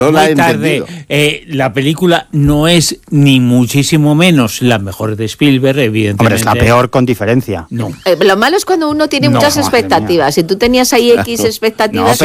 No la he muy tarde. entendido. La película no es ni muchísimo menos la mejor de Spielberg, evidentemente. Hombre, es la peor con diferencia. No. Lo malo es cuando uno tiene No, muchas madre expectativas. Si tú tenías ahí X expectativas...